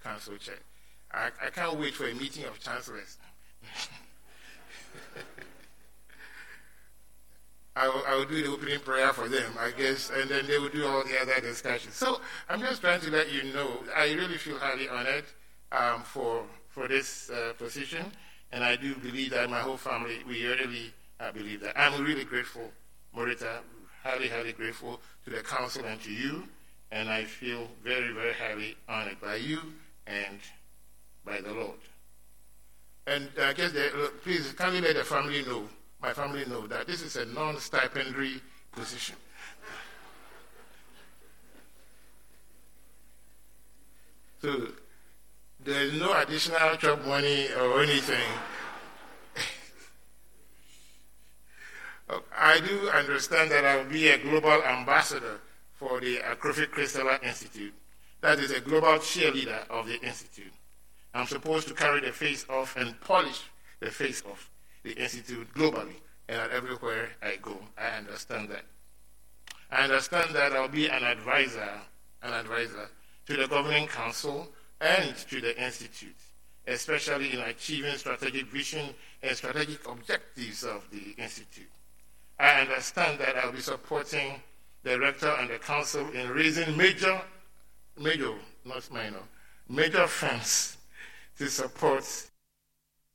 council chair. I can't wait for a meeting of chancellors. I will do the opening prayer for them, I guess, and then they will do all the other discussions. So I'm just trying to let you know, I really feel highly honored for this position, and I do believe that my whole family, we really believe that. I'm really grateful, Morita, highly, highly grateful to the council and to you, and I feel very, very highly honored by you and by the Lord. And I guess, please, kindly let the family know, my family know, that this is a non-stipendary position. So there is no additional job money or anything. I do understand that I will be a global ambassador for the Akrofit Christella Institute. That is a global cheerleader of the Institute. I'm supposed to carry the face of and polish the face of the Institute globally and everywhere I go. I understand that. I understand that I'll be an advisor to the Governing Council and to the Institute, especially in achieving strategic vision and strategic objectives of the Institute. I understand that I'll be supporting the Rector and the Council in raising major funds to support